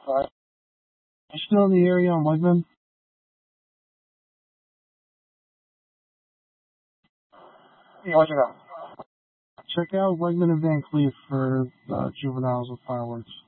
You still in the area on Wegman? Yeah, what you got? Check out Wegman and Van Cleef for juveniles with fireworks.